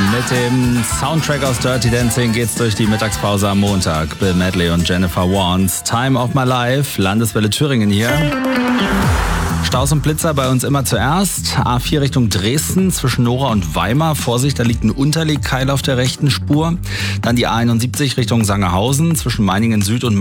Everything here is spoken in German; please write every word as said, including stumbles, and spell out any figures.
Mit dem Soundtrack aus Dirty Dancing geht's durch die Mittagspause am Montag. Bill Medley und Jennifer Warnes. Time of My Life, Landeswelle Thüringen hier. Staus und Blitzer bei uns immer zuerst. A vier Richtung Dresden zwischen Nora und Weimar. Vorsicht, da liegt ein Unterlegkeil auf der rechten Spur. Dann die A einundsiebzig Richtung Sangerhausen zwischen Meiningen Süd und